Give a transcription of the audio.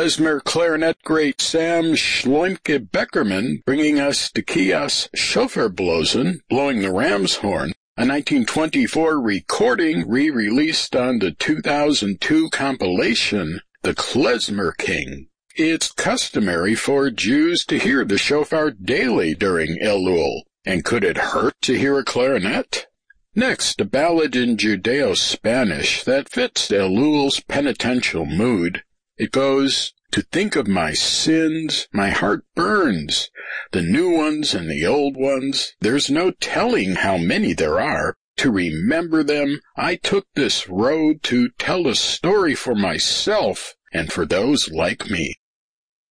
klezmer clarinet great Sam Schloimke Beckerman bringing us the Kias Schofarblosen, blowing the ram's horn, a 1924 recording re-released on the 2002 compilation, The Klezmer King. It's customary for Jews to hear the shofar daily during Elul, and could it hurt to hear a clarinet? Next, a ballad in Judeo-Spanish that fits Elul's penitential mood. It goes, "To think of my sins, my heart burns. The new ones and the old ones, there's no telling how many there are. To remember them, I took this road to tell a story for myself and for those like me."